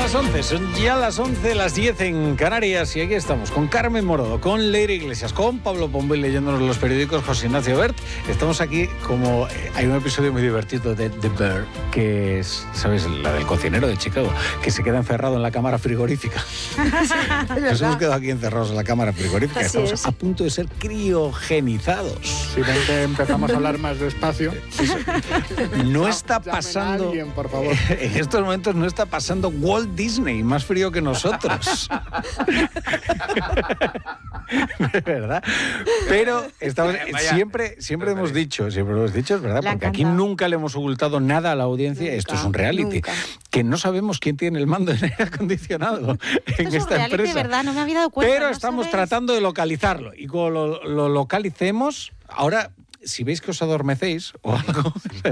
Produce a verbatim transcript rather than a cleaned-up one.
las once, son ya las once, las diez en Canarias y aquí estamos con Carmen Morodo, con Leire Iglesias, con Pablo Pombo leyéndonos los periódicos, José Ignacio Bert. Estamos aquí como... Eh, hay un episodio muy divertido de The Bear, que es, ¿sabes? La del cocinero de Chicago, que se queda encerrado en la cámara frigorífica. Nos hemos quedado aquí encerrados en la cámara frigorífica. Así Estamos es. a punto de ser criogenizados. Si ven que empezamos a hablar más despacio. No está llamen a pasando... alguien, por favor. En estos momentos no está pasando Walt Disney, más frío que nosotros. De verdad. Pero estamos, Vaya. siempre, siempre hemos dicho, siempre hemos dicho, es verdad, Le ha porque aquí encantado. nunca le hemos ocultado nada a la audiencia. Nunca, Esto es un reality. nunca. Que no sabemos quién tiene el mando en aire acondicionado en Esto es un esta reality, empresa. de verdad, no me había dado cuenta. Pero ¿no estamos sabéis? tratando de localizarlo. Y cuando lo, lo localicemos, ahora, si veis que os adormecéis o algo...